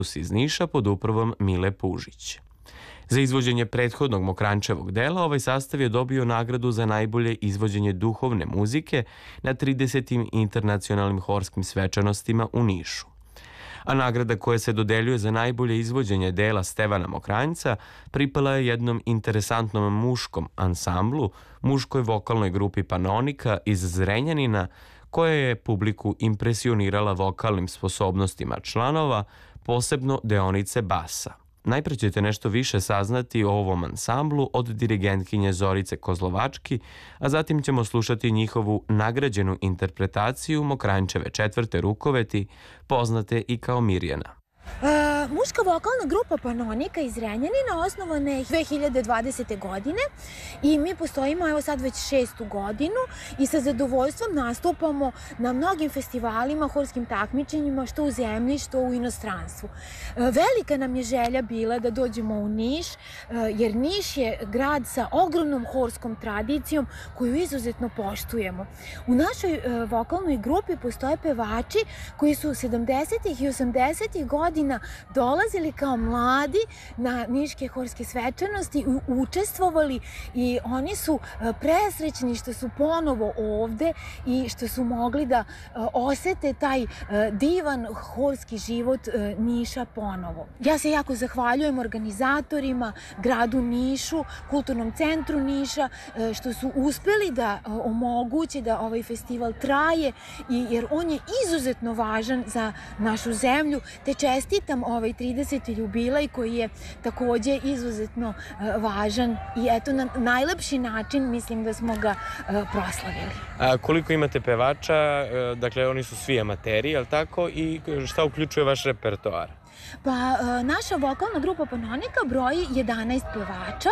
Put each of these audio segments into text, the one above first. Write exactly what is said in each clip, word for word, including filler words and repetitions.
iz Niša pod upravom Mile Pužić. Za izvođenje prethodnog Mokranjčevog dela ovaj sastav je dobio nagradu za najbolje izvođenje duhovne muzike na tridesetim internacionalnim horskim svečanostima u Nišu. A nagrada koja se dodeljuje za najbolje izvođenje dela Stevana Mokranjca pripala je jednom interesantnom muškom ansamblu, muškoj vokalnoj grupi Panonika iz Zrenjanina, koja je publiku impresionirala vokalnim sposobnostima članova, posebno deonice basa. Najpre ćete nešto više saznati o ovom ansamblu od dirigentkinje Zorice Kozlovački, a zatim ćemo slušati njihovu nagrađenu interpretaciju Mokranjčeve četvrte rukoveti, poznate i kao Mirjana. Muška vokalna grupa Panonika iz Zrenjanina osnovana je dve hiljade dvadesete. godine i mi postojimo evo sad već šestu godinu i sa zadovoljstvom nastupamo na mnogim festivalima, horskim takmičenjima, što u zemlji, što u inostranstvu. Velika nam je želja bila da dođemo u Niš, jer Niš je grad sa ogromnom horskom tradicijom koju izuzetno poštujemo. U našoj vokalnoj grupi postoje pevači koji su sedamdesetih i osamdesetih godina dolazili kao mladi na niške horske svečanosti i učestvovali i oni su presrećni što su ponovo ovde i što su mogli da osete taj divan horski život Niša ponovo. Ja se jako zahvaljujem organizatorima, gradu Nišu, Kulturnom centru Niša, što su uspeli da omoguće da ovaj festival traje, jer on je izuzetno važan za našu zemlju, te čestitam ovaj trideseti jubilej koji je takođe izuzetno važan i eto na najlepši način mislim da smo ga proslavili. A koliko imate pevača? Dakle, oni su svi amateri, je li tako? I šta uključuje vaš repertoar? Pa, naša vokalna grupa Panonika broji jedanaest pevača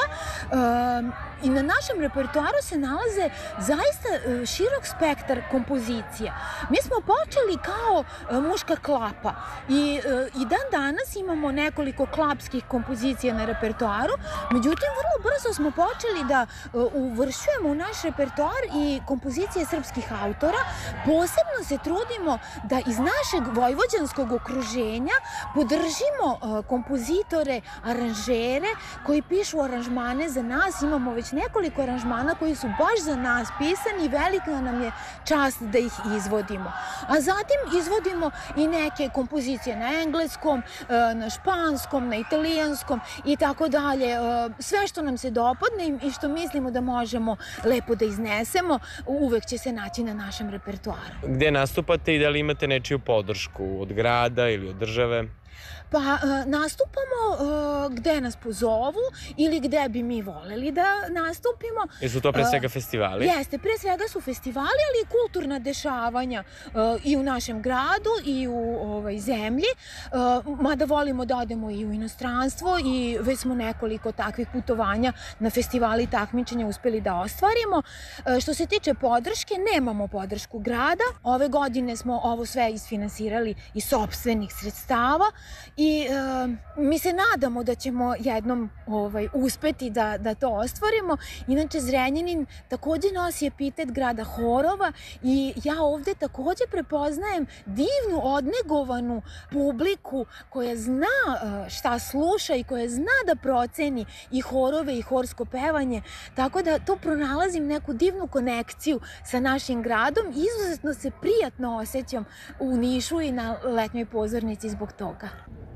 i na našem repertoaru se nalaze zaista širok spektar kompozicija. Mi smo počeli kao muška klapa i, i dan danas imamo nekoliko klapskih kompozicija na repertoaru, međutim vrlo brzo smo počeli da uvršujemo u naš repertoar i kompozicije srpskih autora. Posebno se trudimo da iz našeg vojvođanskog okruženja podržimo kompozitore, aranžere koji pišu aranžmane za nas. Imamo već nekoliko aranžmana koji su baš za nas pisani i velika nam je čast da ih izvodimo. A zatim izvodimo i neke kompozicije na engleskom, na španskom, na italijanskom i tako dalje. Sve što nam se dopadne i što mislimo da možemo lepo da iznesemo, uvek će se naći na našem repertoaru. Gde nastupate i da li imate nečiju podršku od grada ili od države? Pa nastupamo gde nas pozovu ili gde bi mi voleli da nastupimo. Jesu to pre svega festivali? Jeste, pre svega su festivali, ali i kulturna dešavanja i u našem gradu i u zemlji. Mada volimo da odemo i u inostranstvo i već smo nekoliko takvih putovanja na festivali i takmičenja uspeli da ostvarimo. Što se tiče podrške, nemamo podršku grada. Ove godine smo ovo sve isfinansirali iz sopstvenih sredstava i mi se nadamo da ćemo jednom uspeti da to ostvarimo. Inače, Zrenjanin takođe nosi epitet grada horova i ja ovde takođe prepoznajem divnu, odnegovanu publiku koja zna šta sluša i koja zna da proceni i horove i horsko pevanje, tako da tu pronalazim neku divnu konekciju sa našim gradom i izuzetno se prijatno osjećam u Nišu i na letnjoj pozornici zbog toga.